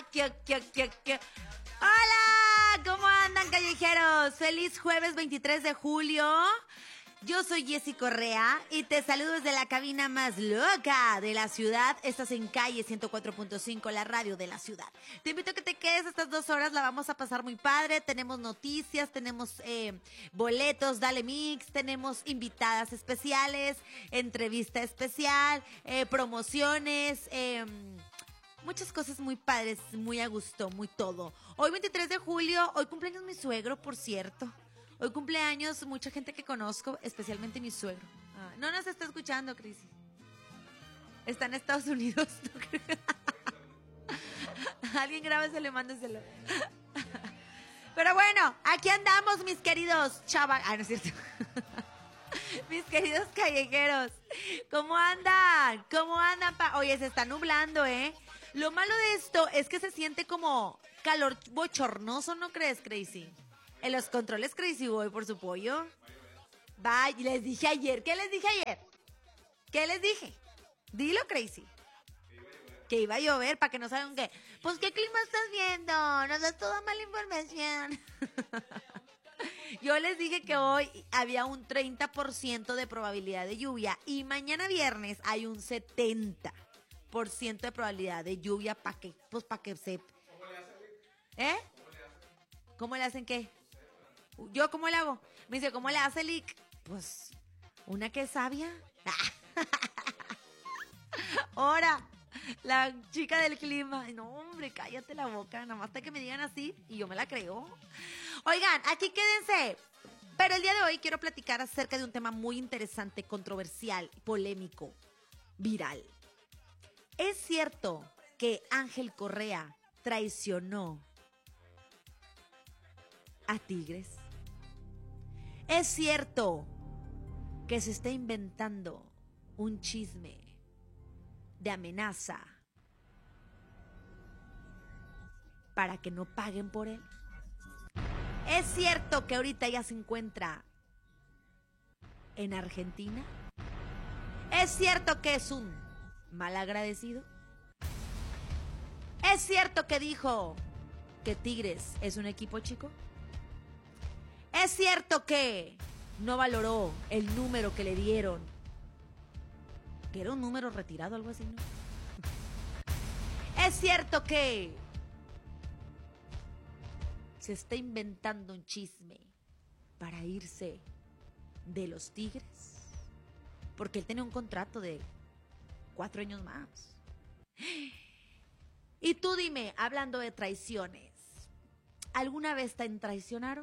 ¿Qué? Hola, ¿cómo andan, callejeros? Feliz jueves 23 de julio. Yo soy Jessy Correa y te saludo desde la cabina más loca de la ciudad. Estás en Calle 104.5, la radio de la ciudad. Te invito a que te quedes estas 2 horas, la vamos a pasar muy padre. Tenemos noticias, tenemos boletos, Dale Mix, tenemos invitadas especiales, entrevista especial, promociones, muchas cosas muy padres, muy a gusto, muy todo. Hoy 23 de julio, hoy cumpleaños mi suegro, por cierto. Hoy cumpleaños mucha gente que conozco, especialmente mi suegro. No nos está escuchando, Cris. Está en Estados Unidos. Alguien grábeselo y mándeselo. Pero bueno, aquí andamos, mis queridos chavos. No es cierto. Mis queridos callejeros. ¿Cómo andan? Oye, se está nublando, ¿eh? Lo malo de esto es que se siente como calor bochornoso, ¿no crees, Crazy? En los controles Crazy Boy por su pollo. Bye, les dije ayer. ¿Qué les dije ayer? ¿Qué les dije? Dilo, Crazy. Que iba a llover, para que no saben qué. Pues, ¿qué clima estás viendo? Nos das toda mala información. Yo les dije que hoy había un 30% de probabilidad de lluvia y mañana viernes hay un 70% de probabilidad de lluvia para que se... ¿Cómo le hacen? ¿Eh? ¿Cómo le hacen qué? ¿Yo cómo le hago? Me dice, ¿cómo le hace Lick? Pues, una que es sabia. Ahora, la chica del clima. No, hombre, cállate la boca. Nada más hasta que me digan así y yo me la creo. Oigan, aquí quédense. Pero el día de hoy quiero platicar acerca de un tema muy interesante, controversial, polémico, viral. ¿Es cierto que Ángel Correa traicionó a Tigres? ¿Es cierto que se está inventando un chisme de amenaza para que no paguen por él? ¿Es cierto que ahorita ya se encuentra en Argentina? ¿Es cierto que es un malagradecido? ¿Es cierto que dijo que Tigres es un equipo chico? ¿Es cierto que no valoró el número que le dieron? Que era un número retirado, algo así, ¿no? ¿Es cierto que se está inventando un chisme para irse de los Tigres? Porque él tenía un contrato de 4 años más. Y tú dime, hablando de traiciones, ¿alguna vez te traicionaron?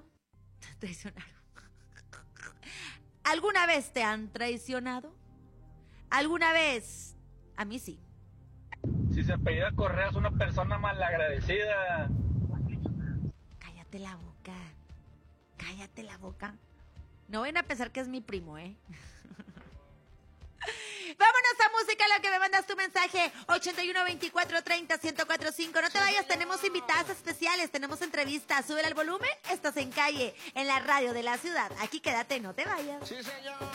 ¿Alguna vez te han traicionado? ¿Alguna vez? A mí sí. Si se apellida Correa es una persona malagradecida. Cállate la boca. Cállate la boca. No vayan a pensar que es mi primo, ¿eh? Vámonos a música, lo que me mandas tu mensaje 8124301045. No te vayas, tenemos invitadas especiales, tenemos entrevistas. Sube al volumen, estás en Calle, en la radio de la ciudad. Aquí quédate, no te vayas. Sí, señor.